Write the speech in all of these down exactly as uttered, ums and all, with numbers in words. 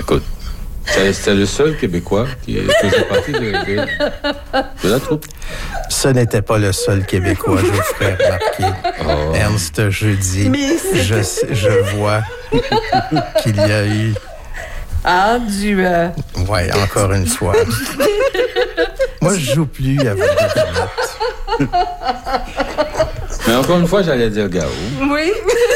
Écoute, c'est, c'est le seul Québécois qui faisait partie de, de, de la troupe. Ce n'était pas le seul Québécois, je vous ferai remarquer. Oh. Ernst Jeudi, je, je vois qu'il y a eu... Ah, du... Euh... Oui, encore une fois. Moi, je joue plus à votre devinette. Mais encore une fois, j'allais dire Gao. Oui.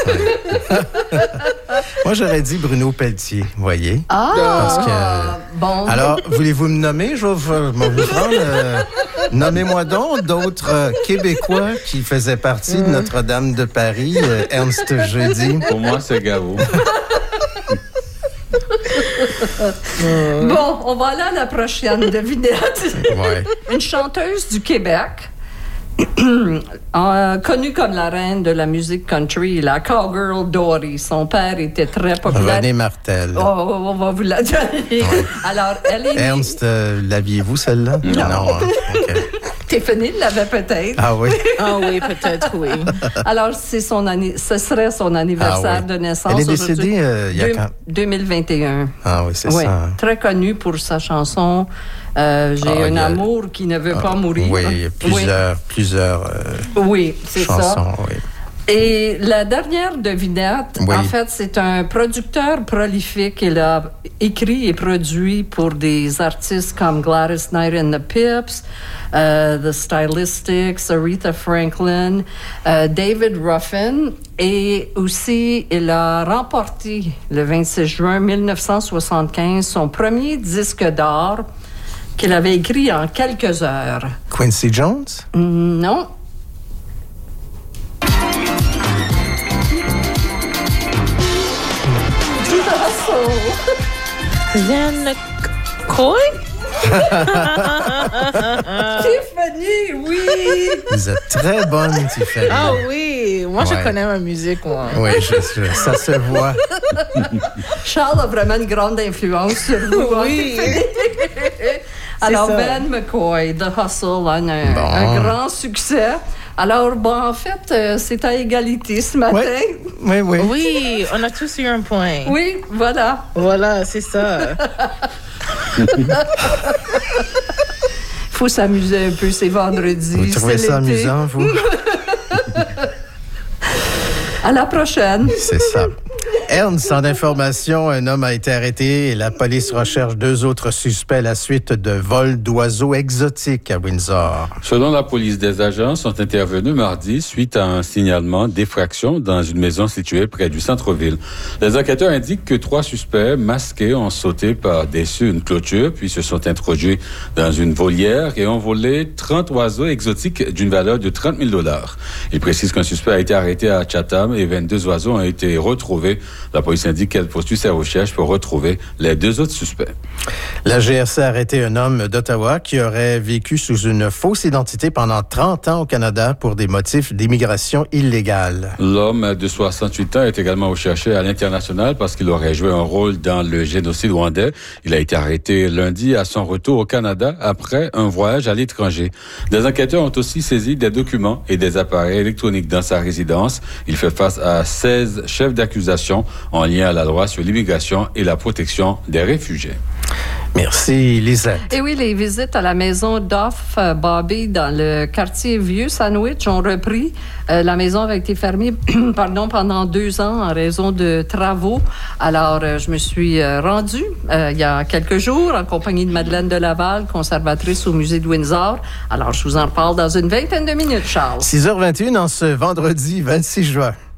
Moi, j'aurais dit Bruno Pelletier, vous voyez. Ah, parce que... bon. Alors, voulez-vous me nommer? Je vais vous, je vais vous prendre... Euh, nommez-moi donc d'autres euh, Québécois qui faisaient partie mmh. de Notre-Dame de Paris, euh, Ernst Jeudi. Pour moi, c'est Gao. Bon, on va aller à la prochaine devinette. Ouais. Une chanteuse du Québec, euh, connue comme la reine de la musique country, la cowgirl Dory. Son père était très populaire. René Martel. Oh, on va vous la donner. Ouais. Alors, elle est... Ernst, euh, l'aviez-vous celle-là? Non. non hein? Okay. Stéphanie l'avait peut-être. Ah oui? Ah oui, peut-être, oui. Alors, c'est son anni- ce serait son anniversaire ah, oui. de naissance. Elle est décédée euh, il y a Deux, quand... deux mille vingt et un. Ah oui, c'est oui, ça. Très connue pour sa chanson euh, « J'ai ah, un a... amour qui ne veut ah, pas mourir ». Oui, il y a plusieurs, oui. plusieurs euh, oui, c'est chansons. Ça. Oui. Et la dernière devinette, oui. en fait, c'est un producteur prolifique. Il a écrit et produit pour des artistes comme Gladys Knight and the Pips, uh, The Stylistics, Aretha Franklin, uh, David Ruffin. Et aussi, il a remporté le vingt-six juin mille neuf cent soixante-quinze son premier disque d'or qu'il avait écrit en quelques heures. Quincy Jones? Mm, non. Yann Coy? Tiffany, oui! Vous êtes très bonne, Tiffany. Ah oui, moi ouais. je connais ma musique, moi. Oui, je, je, ça se voit. Charles a vraiment une grande influence sur vous. Oui. Alors, Ben McCoy, The Hustle, a un, bon. un grand succès. Alors, bon, en fait, euh, c'est à égalité ce matin. Oui, oui, oui. Oui, on a tous eu un point. Oui, voilà. Voilà, c'est ça. Il faut s'amuser un peu, c'est vendredi. Vous trouvez c'est ça l'été. amusant, vous? À la prochaine. C'est ça. Ernst, en information, un homme a été arrêté et la police recherche deux autres suspects à la suite de vol d'oiseaux exotiques à Windsor. Selon la police, des agents sont intervenus mardi suite à un signalement d'effraction dans une maison située près du centre-ville. Les enquêteurs indiquent que trois suspects masqués ont sauté par-dessus une clôture puis se sont introduits dans une volière et ont volé trente oiseaux exotiques d'une valeur de trente mille dollars. Ils précisent qu'un suspect a été arrêté à Chatham et vingt-deux oiseaux ont été retrouvés. La police indique qu'elle poursuit ses recherches pour retrouver les deux autres suspects. La G R C a arrêté un homme d'Ottawa qui aurait vécu sous une fausse identité pendant trente ans au Canada pour des motifs d'immigration illégale. L'homme de soixante-huit ans est également recherché à l'international parce qu'il aurait joué un rôle dans le génocide rwandais. Il a été arrêté lundi à son retour au Canada après un voyage à l'étranger. Des enquêteurs ont aussi saisi des documents et des appareils électroniques dans sa résidence. Il fait face à seize chefs d'accusation en lien à la loi sur l'immigration et la protection des réfugiés. Merci, Lisette. Et oui, les visites à la maison d'Off euh, Bobby dans le quartier Vieux Sandwich ont repris. Euh, la maison avait été fermée pardon, pendant deux ans en raison de travaux. Alors, euh, je me suis euh, rendue euh, il y a quelques jours en compagnie de Madeleine de Laval, conservatrice au musée de Windsor. Alors, je vous en reparle dans une vingtaine de minutes, Charles. six heures vingt et une en ce vendredi vingt-six juin.